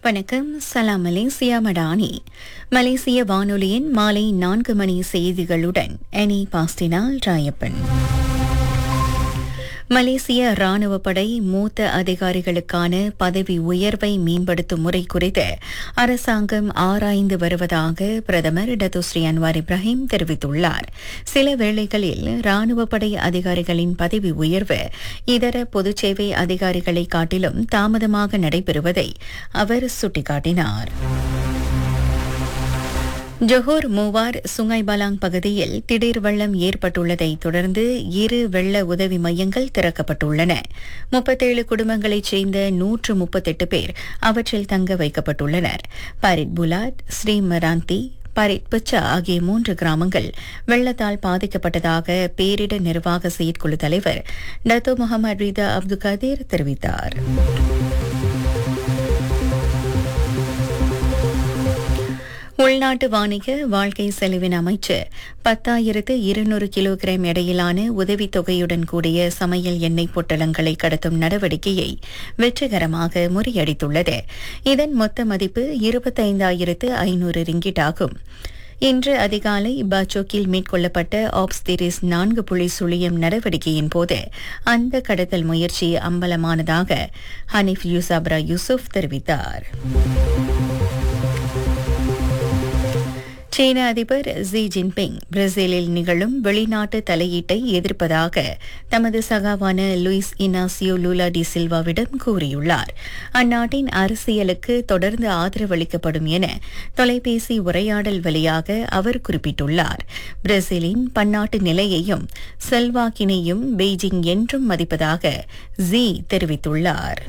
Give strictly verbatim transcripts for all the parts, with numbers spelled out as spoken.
வணக்கம். சலாம் மலேசியா மடானி. மலேசிய வானொலியின் மாலை நான்கு மணி செய்திகளுடன் எனி பாஸ்டினால் ராயப்பன். மலேசிய ராணுவ படை மூத்த அதிகாரிகளுக்கான பதவி உயர்வை மேம்படுத்தும் முறை குறித்து அரசாங்கம் ஆராய்ந்து வருவதாக பிரதமர் டத்துஸ்ரீ அன்வார் இப்ராஹிம் தெரிவித்துள்ளார். சில வேளைகளில் ராணுவ படை அதிகாரிகளின் பதவி உயர்வு இதர பொதுச்சேவை அதிகாரிகளை காட்டிலும் தாமதமாக நடைபெறுவதை அவர் சுட்டிக்காட்டினார். ஜொஹோர் மூவார் சுங்காய் பலாங் பகுதியில் திடீர் வெள்ளம் ஏற்பட்டுள்ளதை தொடர்ந்து இரு வெள்ள உதவி மையங்கள் திறக்கப்பட்டுள்ளன. முப்பத்தேழு குடும்பங்களைச் சேர்ந்த நூற்று முப்பத்தெட்டு பேர் அவற்றில் தங்க வைக்கப்பட்டுள்ளனர். பாரிட் புலாட், ஸ்ரீமராந்தி, பாரிட் பிச்சா ஆகிய மூன்று கிராமங்கள் வெள்ளத்தால் பாதிக்கப்பட்டதாக பேரிடர் நிர்வாக செயற்குழு தலைவர் டத்தோ முகமது ரிதா அப்துல் கதீர் தெரிவித்தார். உள்நாட்டு வாணிக வாழ்க்கை செலவின அமைச்சர் பத்தாயிரத்து இருநூறு கிலோகிராம் எடையிலான உதவித்தொகையுடன் கூடிய சமையல் எண்ணெய் பொட்டலங்களை கடத்தும் நடவடிக்கையை வெற்றிகரமாக முறியடித்துள்ளது. இதன் மொத்த மதிப்பு இருபத்தைந்தாயிரத்து ஐநூறு ரிங்கிட் ஆகும். இன்று அதிகாலை பாச்சோக்கில் மேற்கொள்ளப்பட்ட ஆப்ஸ்திரிஸ் நான்கு புள்ளி சுழியம் நடவடிக்கையின் போது அந்த கடத்தல் முயற்சி அம்பலமானதாக ஹனீஃப் யூசாப்ரா யூசுப் தெரிவித்தார். சீன அதிபர் ஜி ஜின்பிங் பிரேசிலில் நிகழும் வெளிநாட்டு தலையீட்டை எதிர்ப்பதாக தமது சகாவான லூயிஸ் இனாசியோ லூலா டி சில்வாவிடம் கூறியுள்ளார். அந்நாட்டின் அரசியலுக்கு தொடர்ந்து ஆதரவளிக்கப்படும் என தொலைபேசி உரையாடல் வழியாக அவர் குறிப்பிட்டுள்ளார். பிரேசிலின் பன்னாட்டு நிலையையும் செல்வாக்கினையும் பெய்ஜிங் என்றும் மதிப்பதாக ஜி தெரிவித்துள்ளார்.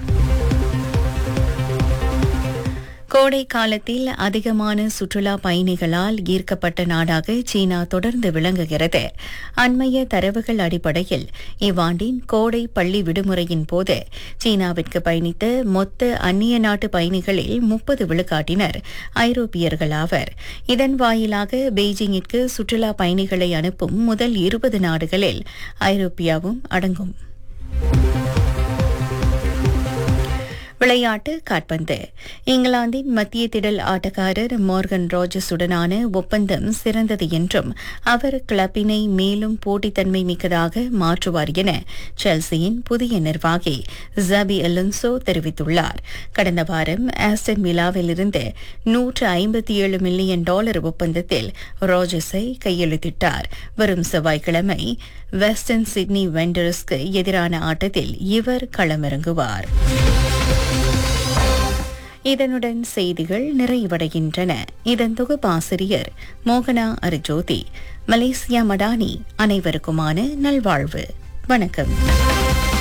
கோடை காலத்தில் அதிகமான சுற்றுலா பயணிகளால் ஈர்க்கப்பட்ட நாடாக சீனா தொடர்ந்து விளங்குகிறது. அண்மைய தரவுகள் அடிப்படையில் இவ்வாண்டின் கோடை பள்ளி விடுமுறையின் போது சீனாவிற்கு பயணித்த மொத்த அந்நிய நாட்டு பயணிகளில் முப்பது விழுக்காட்டினர் ஐரோப்பியர்கள் ஆவர். இதன் வாயிலாக பெய்ஜிங்கிற்கு சுற்றுலா பயணிகளை அனுப்பும் முதல் இருபது நாடுகளில் ஐரோப்பியாவும் அடங்கும். விளையாட்டு காற்பந்து. இங்கிலாந்தின் மத்திய திடல் ஆட்டக்காரர் மார்கன் ராஜர்ஸுடனான ஒப்பந்தம் சிறந்தது என்றும் அவர் கிளப்பினை மேலும் போட்டித்தன்மை மிக்கதாக மாற்றுவார் என செல்சியின் புதிய நிர்வாகி ஜாபி அலோன்சோ தெரிவித்துள்ளார். கடந்த வாரம் ஆஸ்டன் வில்லாவிலிருந்து நூற்று ஐம்பத்தி ஏழு மில்லியன் டாலர் ஒப்பந்தத்தில் ராஜர்ஸை கையெழுத்திட்டார். வரும் செவ்வாய்க்கிழமை வெஸ்டர்ன் சிட்னி வெண்டர்ஸ்க்கு எதிரான ஆட்டத்தில் இவர் களமிறங்குவார். இதனுடன் செய்திகள் நிறைவடைகின்றன. இதன் தொகுப்பாசிரியர் மோகனா அரிஜோதி. மலேசியா மடானி. அனைவருக்குமான நல்வாழ்வு. வணக்கம்.